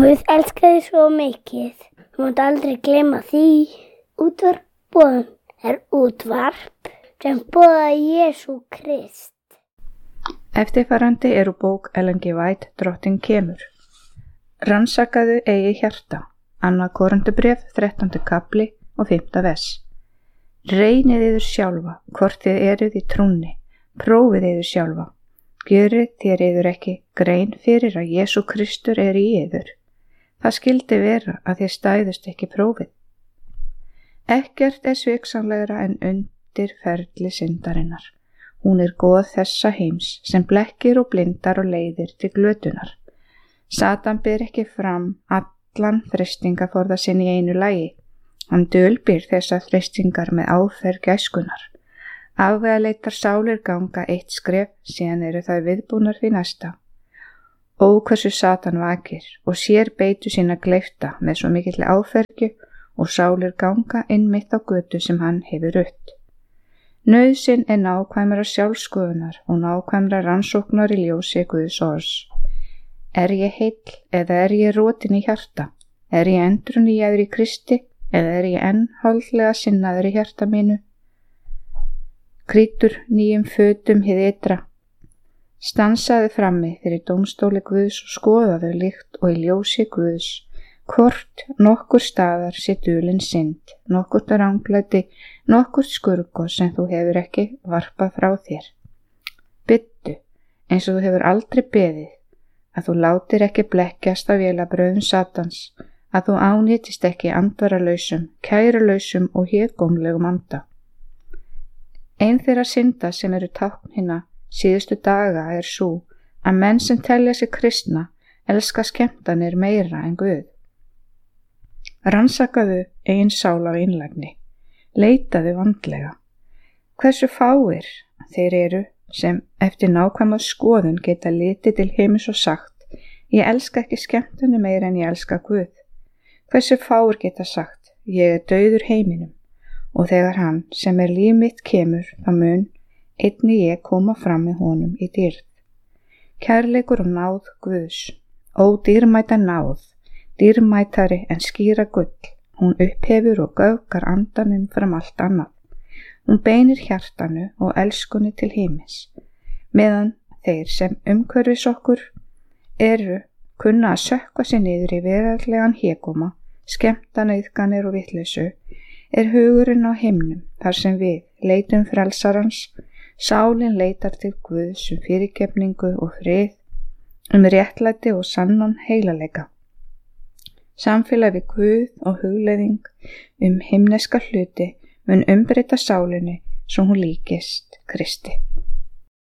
Guð elskaði svo mikið. Þú mátt aldrei gleyma því. Útvarp er útvarp sem boðar Jesú Krist. Eftirfarandi eru bók Ellen G. White, Drottinn kemur. Rannsakaðu eigið hjarta. 2. Korinthubréf, 13. kafli og 5. vers. Reynið yður sjálfa, hvort þið eruð í trúnni. Prófið yður sjálfa. Gjörið þér yður ekki grein fyrir að Jesú Kristur er í yður. Það skyldi vera að þið stæðust ekki prófið. Ekkert er sviksamlegra en undirferli syndarinnar. Hún er goð þessa heims sem blekkir og blindar og leiðir til glötunar. Satan ber ekki fram allan freistingaforða sinn í einu lagi. Hann dulbýr þessar freistingar með áferð gæskunnar. Afvegaleitar sálir ganga eitt skref, síðan eru það viðbúnar við næsta. Ó, hversu Satan vakir og sér beitu sína gleifta með svo mikilli áfergju og sálir ganga innmitt á götu sem hann hefur rutt. Nauðsyn er nákvæmra sjálfskoðunar og nákvæmra rannsóknar í ljósi Guðs orðs. Er ég heill eða er ég rotin í hjarta? Er ég endurnýjaður í Kristi eða er ég enn holdlega sinnaður í hjarta mínu? Krýtur nýjum fötum hið ytra. Stansaðu frammi fyrir dómstóli Guðs og skoðaðu líkt og í ljósi Guðs, hvort nokkur staðar sé dulin synd, nokkurt ranglæti, nokkurt skurgo sem þú hefur ekki varpað frá þér. Biddu, eins og þú hefur aldrei beðið, að þú látir ekki blekkjast af vélabröðum Satans, að þú ánýtist ekki andvaralausum, kærulausum og hégómlegum anda. Ein þeirra synda sem eru tákn hinna síðustu daga er sú að menn sem telja sig kristna elska skemmtanir meira en Guð. Rannsakaðu eigin sál af einlægni. Leitaðu vandlega. Hversu fáir þeir eru sem eftir nákvæma skoðun geta litið til heimis og sagt: ég elska ekki skemmtuni meira en ég elska Guð. Hversu fáir geta sagt: ég er dauður heiminum, og þegar hann sem er líf mitt kemur, þá mun einnig ég koma fram með honum í dýrð. Kærleikur og náð Guðs. Ó, dýrmæta náð, dýrmætari en skíra gull. Hún upphefur og göfgar andanum fram allt annað. Hún beinir hjartanu og elskunni til himins, meðan þeir sem umhverfis okkur eru kunna að sökkva sér niður í veraldlegan hégóma, skemmtanauðganir og vitleysu, er hugurinn á himnum þar sem við leitum frelsarans, sálin leitar til Guðs fyrirgefningu og frið, réttlæti og sannan heilaleika. Samfélag við Guð og hugleiðing himneska hluti mun umbreyta sálinni svo hún líkist Kristi.